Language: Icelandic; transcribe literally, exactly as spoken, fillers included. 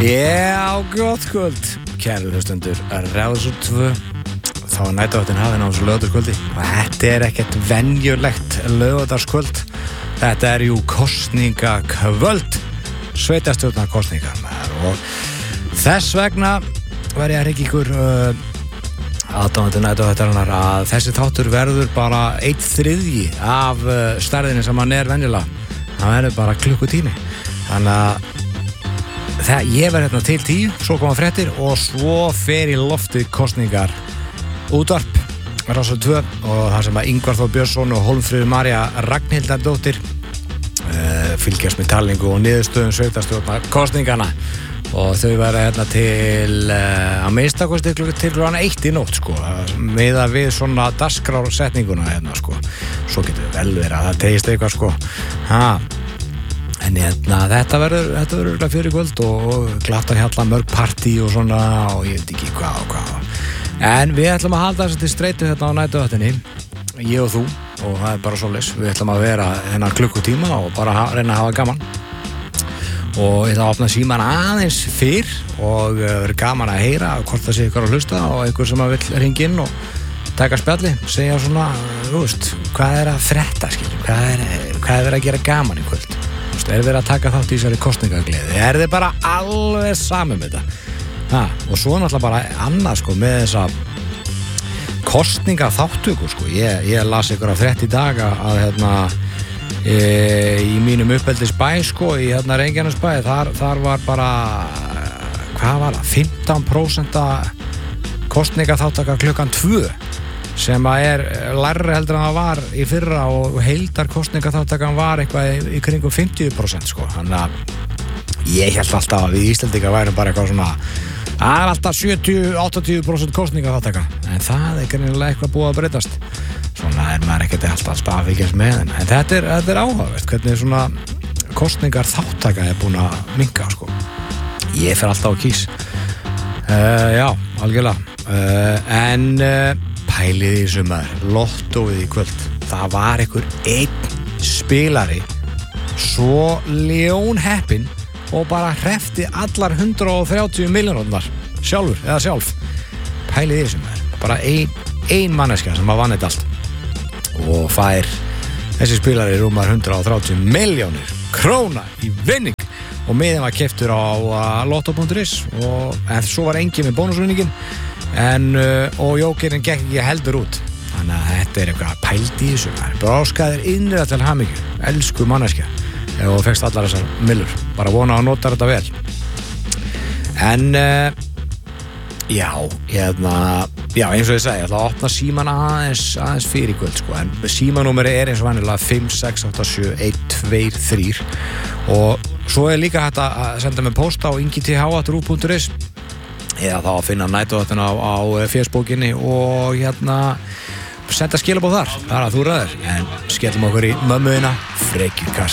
Já, gott kvöld, kæru hlustendur, Ráðsúr tvö, þá er næturvaktin hafin á þessu laugardagskvöldi og þetta er ekkert venjulegt laugardagskvöld, þetta er jú kosningakvöld, sveitarstjórnarkosningar og þess vegna var ég að hringja ykkur uh, aðdáandi næturvaktarinnar að þessi þáttur verður bara einn þriðji af uh, stærðinni sem hann er venjulega, það verður bara klukkutími, þannig að Það, ég verð hérna til tíu, svo koma fréttir og svo fer í loftið kosningar útvarp Ráðsúr tvö og það sem að Ingvar Þór Björnsson og Hólmfríður María Ragnhildardóttir uh, fylgjast með talningu og niðurstöðum sveitarstjórnar kosningana og þau verða hérna til uh, að minnstakosti til klukkan eitt í nótt sko, miðað við svona dagskrársetninguna hérna sko, svo getur við vel verið að það tegist eitthvað sko, ha En hérna, þetta verður, þetta verður fyrir kvöld og glattar hjalla mörg partí og svona og ég veit ekki hvað og hvað. En við ætlum að halda þessu til streitu hérna á næturvaktinni, ég og þú, og það er bara svoleiðis. Við ætlum að vera þennan klukkutíma og bara ha reyna að hafa gaman. Og ég ætla að opna síman aðeins fyrr og verður gaman að heyra hvort það sé ykkur að hlusta og einhver sem að vill hringja inn og taka spjalli, segja svona, þú veist, hvað er að frétta, skiljum, hvað er, hvað er verið að gera gaman í kvöld. Er þeir að taka þátt í þessari kosningagleði? Er þeir bara alveg saman með þetta? Ha, og svo náttúrulega bara annað sko með þessa kosningaþáttöku sko. Ég, ég las ykkur að frétt í dag að hérna e, í mínum uppeldisbæ sko, í hérna Reykjanesbæ, þar, þar var bara, hvað var það? fimmtán prósent kosningaþáttaka klukkan tvö. Sem að er lærri heldur en það var í fyrra og heildar kosningaþáttakan var eitthvað í, í kringum fimmtíu prósent sko. Þannig að ég held alltaf að við Íslendingar værum bara eitthvað svona það er alltaf sjötíu til áttatíu prósent kosningaþáttaka en það er greinilega eitthvað búið að breytast. Svona er maður ekkert alltaf alltaf að fylgjast með en þetta er, þetta er áhugavert hvernig svona kosningaþáttaka er búin að minnka sko. Ég fer alltaf á kýs. Uh, já, algjörlega. Uh, en uh, Pælið í sumar, lottóið í kvöld, það var einhver einn spilari svo ljónheppinn og bara hrefti allar hundrað og þrjátíu milljónirnar sjálfur eða sjálf. Pælið í sumar, bara ein, ein manneskja sem að vann þetta allt og fær þessi spilari rúmar hundrað og þrjátíu milljónir króna í vinning og miðinn var keyptur á lotto punktur is og en svo var engin með bónusvinningin En, uh, og jókerinn gekk ekki heldur út þannig að þetta er eitthvað pælt í þessu bara áskaðir innræða til hamingju elsku manneskja og fegst allar þessar millur bara vona að nota þetta vel en uh, já, hérna já, eins og ég segi, ég ætla að opna síman aðeins aðeins fyrir kvöld sko en símanúmeri er eins og vannilega fimm sex átta sjö eitt tvö þrjú og svo er líka hægt að senda mig posta á ingi t h at r u punktur is eða þá að finna næturvaktina á, á Facebookinni og hérna senda skilabóð þar, það er að þú ræður en skellum okkur í mömmuðina frekjukast